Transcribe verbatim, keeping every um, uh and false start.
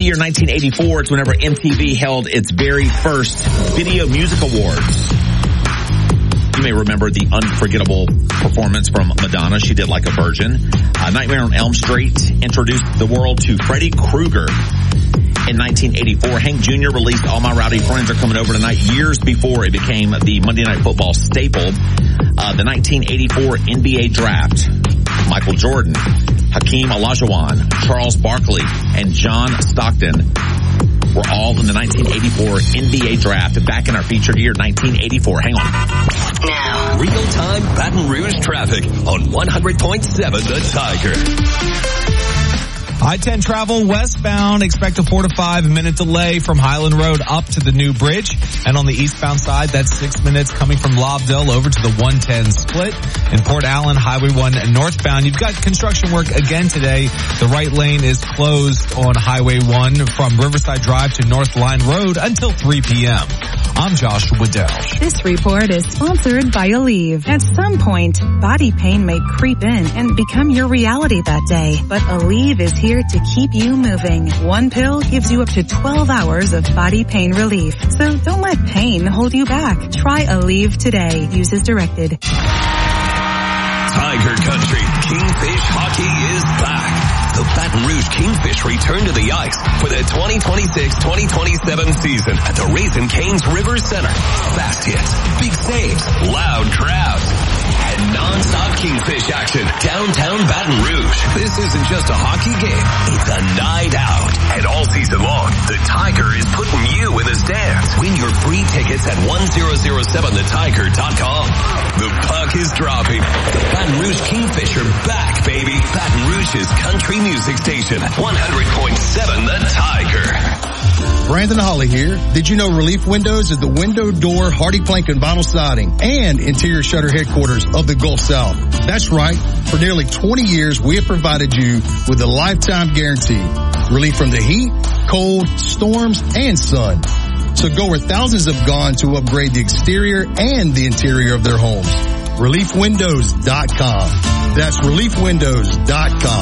Year nineteen eighty-four, it's whenever M T V held its very first Video Music Awards. You may remember the unforgettable performance from Madonna. She did Like a Virgin. Uh, Nightmare on Elm Street introduced the world to Freddy Krueger. In nineteen eighty-four, Hank Junior released All My Rowdy Friends Are Coming Over Tonight years before it became the Monday Night Football staple. Uh, the nineteen eighty-four N B A Draft. Michael Jordan, Hakeem Olajuwon, Charles Barkley, and John Stockton were all in the nineteen eighty-four N B A Draft back in our featured year, nineteen eighty-four. Hang on. Now, real-time Baton Rouge traffic on one hundred point seven The Tiger. I ten travel westbound. Expect a four to five minute delay from Highland Road up to the new bridge. And on the eastbound side, that's six minutes coming from Lobdell over to the one ten split. In Port Allen, Highway one northbound, you've got construction work again today. The right lane is closed on Highway one from Riverside Drive to North Line Road until three p.m. I'm Joshua Dell. This report is sponsored by Aleve. At some point, body pain may creep in and become your reality that day. But Aleve is here to keep you moving. One pill gives you up to twelve hours of body pain relief. So don't let pain hold you back. Try Aleve today. Use as directed. Tiger Country Kingfish Hockey is back. The Baton Rouge Kingfish return to the ice for the twenty twenty-six twenty twenty-seven season at the Raising Cane's River Center. Fast hits, big saves, loud crowds, and non-stop Kingfish action downtown Baton Rouge. This isn't just a hockey game, it's a night out. And all season long, the Tiger is putting you in the stands. Win your free tickets at one thousand seven the tiger dot com. The puck is dropping. The Baton Rouge Kingfish are back, baby. Baton Rouge's country music station, one hundred point seven The Tiger. Brandon Holly here. Did you know Relief Windows is the window, door, hardy plank, and vinyl siding and interior shutter headquarters of the Gulf South? That's right. For nearly twenty years, we have provided you with a lifetime guarantee. Relief from the heat, cold, storms, and sun. So go where thousands have gone to upgrade the exterior and the interior of their homes. relief windows dot com. That's relief windows dot com.